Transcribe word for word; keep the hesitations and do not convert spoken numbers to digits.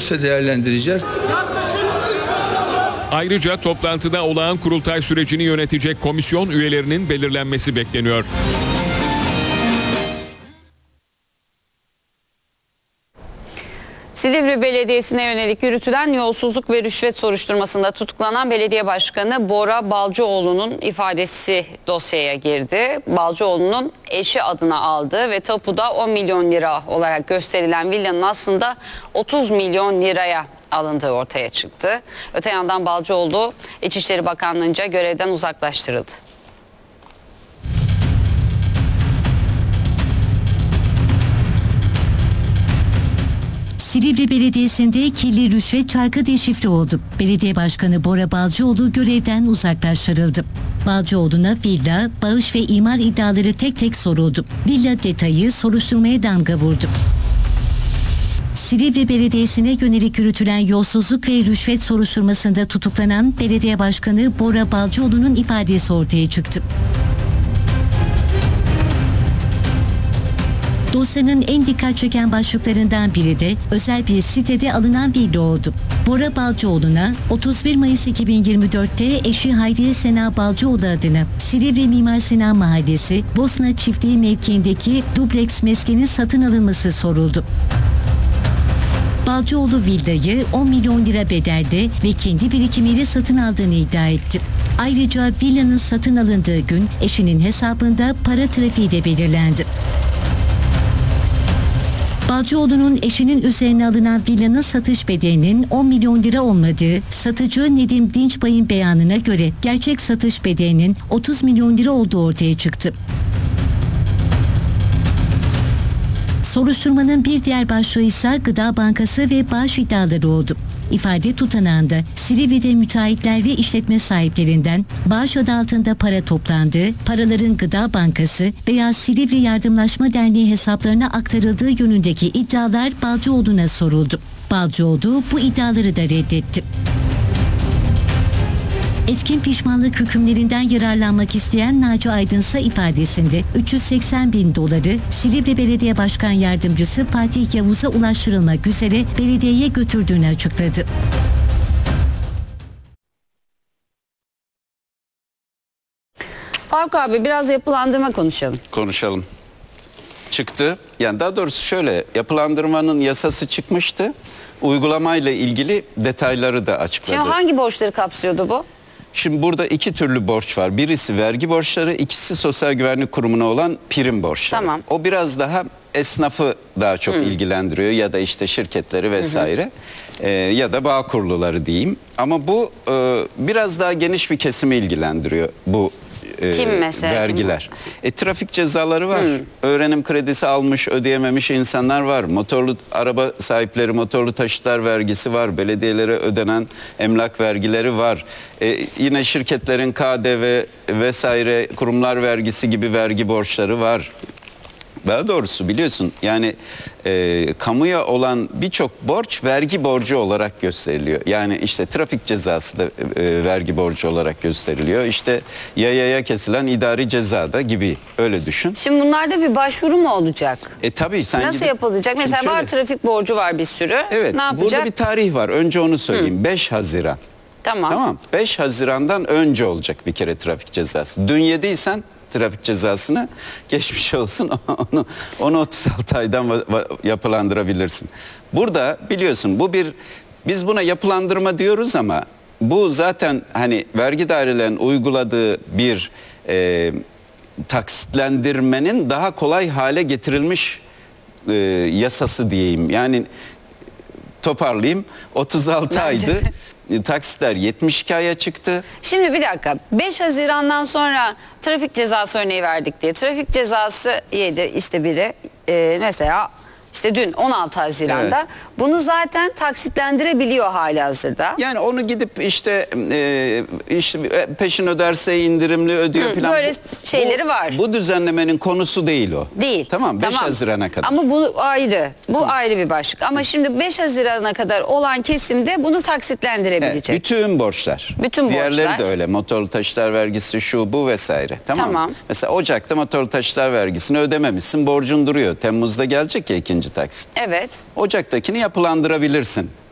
dosya değerlendireceğiz. Ayrıca toplantıda olağan kurultay sürecini yönetecek komisyon üyelerinin belirlenmesi bekleniyor. Silivri Belediyesi'ne yönelik yürütülen yolsuzluk ve rüşvet soruşturmasında tutuklanan belediye başkanı Bora Balcıoğlu'nun ifadesi dosyaya girdi. Balcıoğlu'nun eşi adına aldığı ve tapuda on milyon lira olarak gösterilen villanın aslında otuz milyon liraya alındığı ortaya çıktı. Öte yandan Balcıoğlu İçişleri Bakanlığı'nca görevden uzaklaştırıldı. Silivri Belediyesi'nde kirli rüşvet çarkı deşifre oldu. Belediye Başkanı Bora Balcıoğlu görevden uzaklaştırıldı. Balcıoğlu'na villa, bağış ve imar iddiaları tek tek soruldu. Villa detayı soruşturmaya damga vurdu. Silivri Belediyesi'ne yönelik yürütülen yolsuzluk ve rüşvet soruşturmasında tutuklanan Belediye Başkanı Bora Balcıoğlu'nun ifadesi ortaya çıktı. Dosyanın en dikkat çeken başlıklarından biri de özel bir sitede alınan villa oldu. Bora Balcıoğlu'na otuz bir Mayıs iki bin yirmi dört'te eşi Hayriye Sena Balcıoğlu adına Silivri Mimar Sinan Mahallesi Bosna Çiftliği mevkiindeki dubleks meskenin satın alınması soruldu. Balcıoğlu villayı on milyon lira bedelde ve kendi birikimiyle satın aldığını iddia etti. Ayrıca villanın satın alındığı gün eşinin hesabında para trafiği de belirlendi. Balcıoğlu'nun eşinin üzerine alınan villanın satış bedelinin on milyon lira olmadığı, satıcı Nedim Dinçbay'ın beyanına göre gerçek satış bedelinin otuz milyon lira olduğu ortaya çıktı. Soruşturmanın bir diğer başlığı ise Gıda Bankası ve bağış iddiaları oldu. İfade tutanağında Silivri'de müteahhitler ve işletme sahiplerinden bağış adı altında para toplandığı, paraların Gıda Bankası veya Silivri Yardımlaşma Derneği hesaplarına aktarıldığı yönündeki iddialar Balcıoğlu'na soruldu. Balcıoğlu bu iddiaları da reddetti. Etkin pişmanlık hükümlerinden yararlanmak isteyen Naci Aydınsa ifadesinde üç yüz seksen bin doları Silivri Belediye Başkan Yardımcısı Fatih Yavuz'a ulaştırılmak üzere belediyeye götürdüğünü açıkladı. Faruk abi biraz yapılandırma konuşalım. Konuşalım. Çıktı. Yani daha doğrusu şöyle, yapılandırmanın yasası çıkmıştı. Uygulamayla ilgili detayları da açıkladı. Şimdi hangi borçları kapsıyordu bu? Şimdi burada iki türlü borç var. Birisi vergi borçları, ikisi Sosyal Güvenlik Kurumu'na olan prim borçları. Tamam. O biraz daha esnafı daha çok Hı. ilgilendiriyor ya da işte şirketleri vesaire. Hı hı. Ee, ya da bağkurluları diyeyim. Ama bu e, biraz daha geniş bir kesimi ilgilendiriyor bu Kim mesela? vergiler. E, trafik cezaları var. Hı. Öğrenim kredisi almış, ödeyememiş insanlar var. Motorlu araba sahipleri motorlu taşıtlar vergisi var. Belediyelere ödenen emlak vergileri var. E, yine şirketlerin K D V vesaire kurumlar vergisi gibi vergi borçları var. Daha doğrusu biliyorsun yani e, kamuya olan birçok borç vergi borcu olarak gösteriliyor. Yani işte trafik cezası da e, vergi borcu olarak gösteriliyor. İşte yayaya kesilen idari ceza da gibi, öyle düşün. Şimdi bunlarda bir başvuru mu olacak? E tabii sen Nasıl gidip, yapılacak? Mesela şöyle, var trafik borcu var bir sürü. Evet, ne yapacak? burada bir tarih var. Önce onu söyleyeyim. Hı. beş Haziran. Tamam. Tamam. beş Haziran'dan önce olacak bir kere trafik cezası. Dün yediysen trafik cezasını geçmiş olsun, onu, onu otuz altı aydan yapılandırabilirsin. Burada biliyorsun bu bir, biz buna yapılandırma diyoruz ama bu zaten hani vergi dairelerinin uyguladığı bir e, taksitlendirmenin daha kolay hale getirilmiş e, yasası diyeyim. Yani toparlayayım, otuz altı aydı. Taksitler yetmiş iki aya çıktı. Şimdi bir dakika, beş Haziran'dan sonra trafik cezası örneği verdik diye. Trafik cezası yedi işte biri e, mesela işte dün on altı Haziran'da evet. Bunu zaten taksitlendirebiliyor halihazırda. Yani onu gidip işte, e, işte peşin öderse indirimli ödüyor Hı, falan. Böyle bu, şeyleri bu, var. Bu düzenlemenin konusu değil o. Değil. Tamam, beş tamam. Haziran'a kadar. Ama bu ayrı. Bu Hı. ayrı bir başlık. Ama Hı. şimdi beş Haziran'a kadar olan kesimde bunu taksitlendirebilecek. Evet, bütün borçlar. Bütün Diğerleri borçlar. de öyle. Motorlu taşıtlar vergisi, şu bu vesaire. Tamam. Tamam. Mesela Ocak'ta motorlu taşıtlar vergisini ödememişsin. Borcun duruyor. Temmuz'da gelecek ya ikinci taksit. Evet. Ocak'takini yapılandırabilirsin.